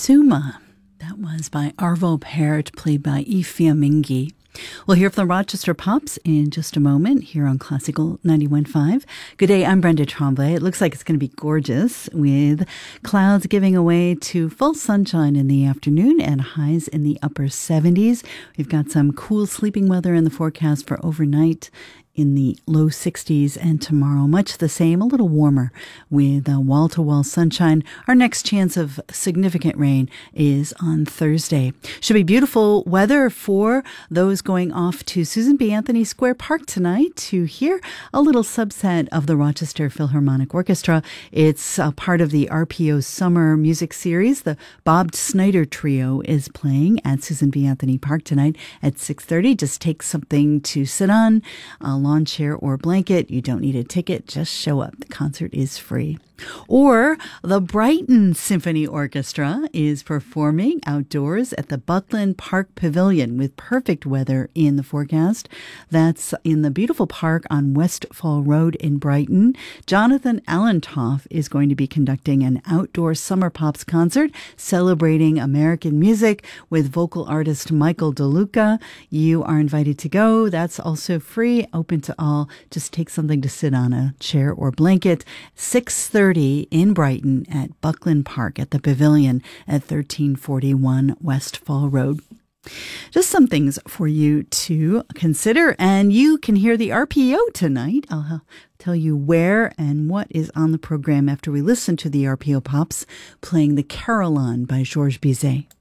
Suma. That was by Arvo Pärt, played by Ifia Mingi. We'll hear from the Rochester Pops in just a moment here on Classical 91.5. Good day, I'm Brenda Tremblay. It looks like it's going to be gorgeous with clouds giving way to full sunshine in the afternoon and highs in the upper 70s. We've got some cool sleeping weather in the forecast for overnight in the low 60s, and tomorrow much the same, a little warmer with wall-to-wall sunshine. Our next chance of significant rain is on Thursday. Should be beautiful weather for those going off to Susan B. Anthony Square Park tonight to hear a little subset of the Rochester Philharmonic Orchestra. It's a part of the RPO Summer Music Series. The Bob Snyder Trio is playing at Susan B. Anthony Park tonight at 6:30. Just take something to sit on, lawn chair or blanket. You don't need a ticket. Just show up. The concert is free. Or the Brighton Symphony Orchestra is performing outdoors at the Buckland Park Pavilion with perfect weather in the forecast. That's in the beautiful park on Westfall Road in Brighton. Jonathan Allentoff is going to be conducting an outdoor summer pops concert celebrating American music with vocal artist Michael DeLuca. You are invited to go. That's also free, open to all. Just take something to sit on, a chair or blanket. 6:30 in Brighton at Buckland Park at the Pavilion at 1341 Westfall Road. Just some things for you to consider, and you can hear the RPO tonight. I'll tell you where and what is on the program after we listen to the RPO Pops playing the Carillon by Georges Bizet.